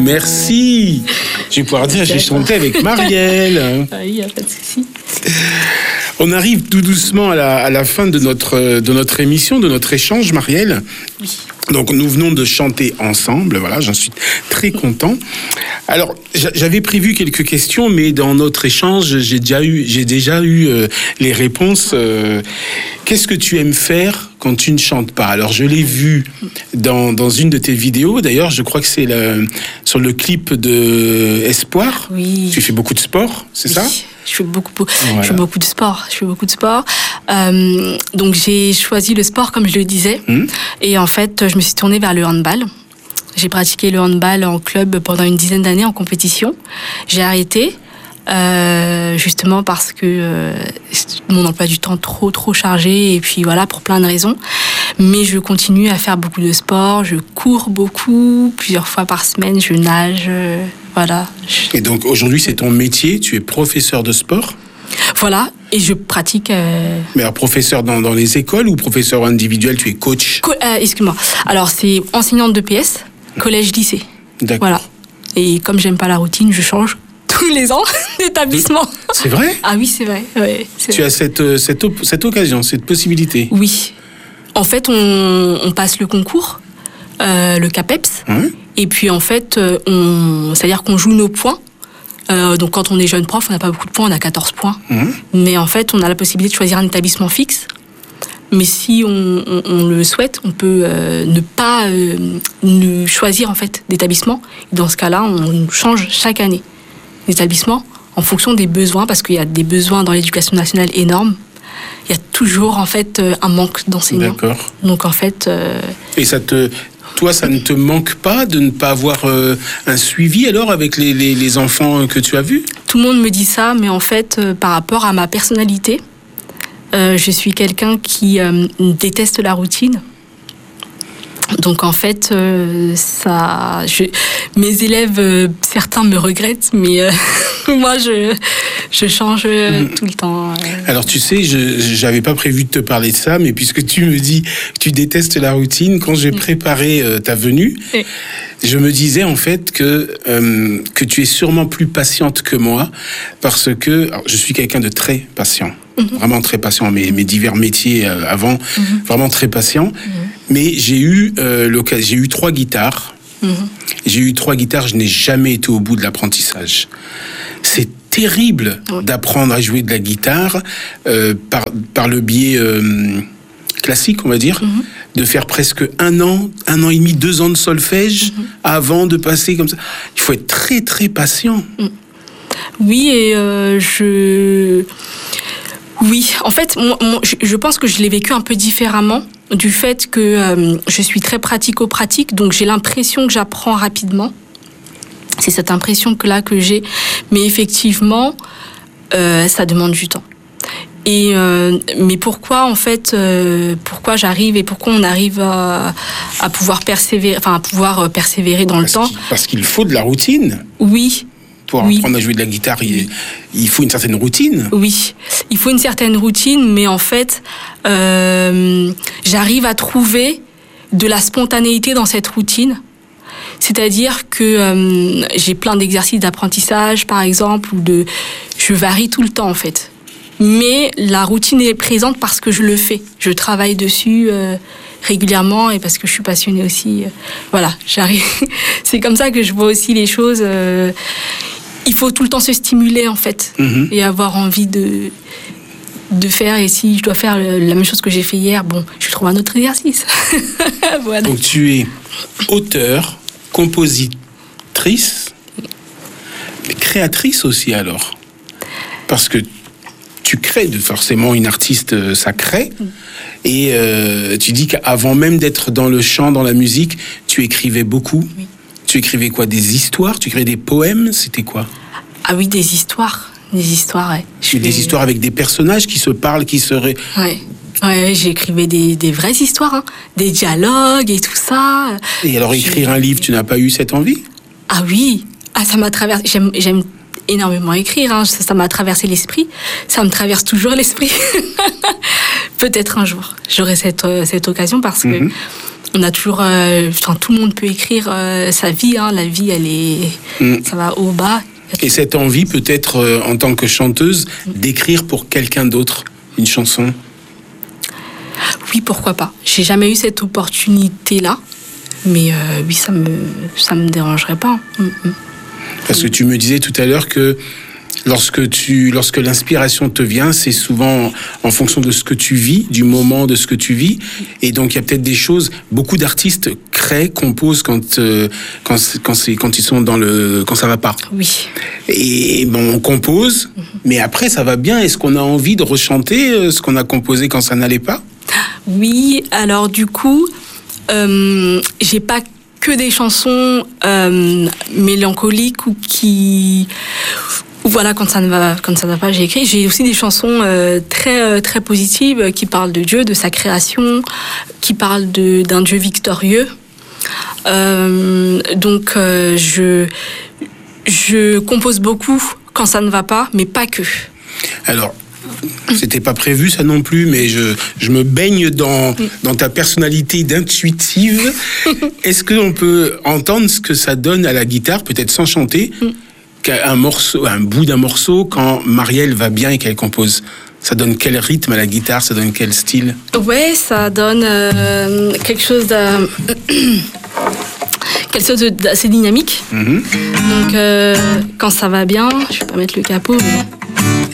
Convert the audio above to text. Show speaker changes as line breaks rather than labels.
Merci. Je vais pouvoir dire, j'ai chanté avec Marielle.
Oui, il n'y a pas de souci.
On arrive tout doucement à la fin de notre émission, de notre échange, Marielle.
Oui.
Donc, nous venons de chanter ensemble. Voilà, j'en suis très content. Alors, j'avais prévu quelques questions, mais dans notre échange, j'ai déjà eu les réponses. Qu'est-ce que tu aimes faire quand tu ne chantes pas? Alors, je l'ai vu dans une de tes vidéos. D'ailleurs, je crois que c'est sur le clip de Espoir.
Oui.
Tu fais beaucoup de sport, c'est ça?
Je fais beaucoup de sport.
Voilà.
Donc j'ai choisi le sport comme je le disais. Et en fait, je me suis tournée vers le handball. J'ai pratiqué le handball en club pendant une dizaine d'années en compétition. J'ai arrêté justement parce que mon emploi du temps trop chargé et puis voilà, pour plein de raisons. Mais je continue à faire beaucoup de sport. Je cours beaucoup, plusieurs fois par semaine. Je nage. Voilà.
Et donc aujourd'hui, c'est ton métier, tu es professeur de sport?
Voilà, et je pratique...
Mais alors, professeur dans les écoles ou professeur individuel, tu es coach?
Excuse-moi. Alors, c'est enseignante de PS, collège-lycée.
D'accord.
Voilà. Et comme j'aime pas la routine, je change tous les ans d'établissement.
C'est vrai?
Ah oui, c'est vrai. Ouais,
tu as cette occasion, cette possibilité?
Oui. En fait, on passe le concours, le CAPEPS. Et puis, en fait, c'est-à-dire qu'on joue nos points. Donc, quand on est jeune prof, on n'a pas beaucoup de points, on a 14 points. Mais en fait, on a la possibilité de choisir un établissement fixe. Mais si on le souhaite, on peut ne pas choisir en fait d'établissement. Et dans ce cas-là, on change chaque année d'établissement en fonction des besoins, parce qu'il y a des besoins dans l'éducation nationale énormes. Il y a toujours en fait un manque d'enseignants.
D'accord.
Donc en fait.
Et toi, ça ne te manque pas de ne pas avoir un suivi alors avec les enfants que tu as vus?
Tout le monde me dit ça, mais en fait, par rapport à ma personnalité, je suis quelqu'un qui déteste la routine. Donc en fait, mes élèves, certains me regrettent, mais moi je change tout le temps.
Alors tu sais, j'avais pas prévu de te parler de ça, mais puisque tu me dis que tu détestes la routine, quand j'ai préparé ta venue, je me disais en fait que tu es sûrement plus patiente que moi, parce que je suis quelqu'un de très patient. Vraiment très patient, mes divers métiers avant, vraiment très patient. Mais j'ai eu 3 guitares. J'ai eu 3 guitares, je n'ai jamais été au bout de l'apprentissage. C'est terrible d'apprendre à jouer de la guitare par le biais classique, on va dire, de faire presque 1 an et demi, 2 ans de solfège avant de passer comme ça. Il faut être très très patient.
Oui, et Oui, en fait, je pense que je l'ai vécu un peu différemment du fait que je suis très pratico-pratique, donc j'ai l'impression que j'apprends rapidement. C'est cette impression que j'ai. Mais effectivement, ça demande du temps. Et mais pourquoi en fait, pourquoi j'arrive et pourquoi on arrive à pouvoir persévérer, dans le temps?
Parce qu'il faut de la routine.
Oui.
Pour apprendre à jouer de la guitare, il faut une certaine routine.
Oui, il faut une certaine routine, mais en fait, j'arrive à trouver de la spontanéité dans cette routine. C'est-à-dire que j'ai plein d'exercices d'apprentissage, par exemple, je varie tout le temps, en fait. Mais la routine est présente parce que je le fais. Je travaille dessus régulièrement et parce que je suis passionnée aussi. Voilà, j'arrive. C'est comme ça que je vois aussi les choses. Il faut tout le temps se stimuler, en fait, et avoir envie de faire. Et si je dois faire la même chose que j'ai fait hier, je trouve un autre exercice. Voilà.
Donc tu es auteure, compositrice, mais créatrice aussi alors. Parce que tu crées, forcément une artiste, ça crée. Et tu dis qu'avant même d'être dans le chant, dans la musique, tu écrivais beaucoup. Oui. Tu écrivais quoi? Des histoires? Tu écrivais des poèmes? C'était quoi?
Ah oui, des histoires. Des histoires, ouais.
Des histoires avec des personnages qui se parlent, qui seraient...
Ouais, j'écrivais des vraies histoires, des dialogues et tout ça.
Et alors écrire un livre, tu n'as pas eu cette envie?
Ah oui, ça m'a traversé. J'aime énormément écrire, ça m'a traversé l'esprit. Ça me traverse toujours l'esprit. Peut-être un jour, j'aurai cette occasion parce que On a toujours, tout le monde peut écrire sa vie. Hein. La vie, elle est, ça va haut bas.
Et cette envie, peut-être en tant que chanteuse, d'écrire pour quelqu'un d'autre une chanson.
Oui, pourquoi pas. J'ai jamais eu cette opportunité-là, mais oui, ça me dérangerait pas.
Parce que tu me disais tout à l'heure que lorsque l'inspiration te vient, c'est souvent en fonction de ce que tu vis, du moment de ce que tu vis. Et donc, il y a peut-être des choses, beaucoup d'artistes créent, composent quand ils sont quand ça va pas.
Oui.
Et bon, on compose, mais après, ça va bien. Est-ce qu'on a envie de rechanter ce qu'on a composé quand ça n'allait pas?
Oui, alors du coup, j'ai pas que des chansons mélancoliques ou voilà, quand ça ne va pas, j'ai écrit. J'ai aussi des chansons très très positives qui parlent de Dieu, de sa création, qui parlent d'un Dieu victorieux. Donc je compose beaucoup quand ça ne va pas, mais pas que.
Alors, c'était pas prévu ça non plus, mais je me baigne dans ta personnalité d'intuitive. Est-ce qu'on peut entendre ce que ça donne à la guitare, peut-être sans chanter, un bout d'un morceau, quand Marielle va bien et qu'elle compose? Ça donne quel rythme à la guitare? Ça donne quel style?
Ouais, ça donne quelque chose d'assez dynamique. Donc, quand ça va bien, je vais pas mettre le capot, mais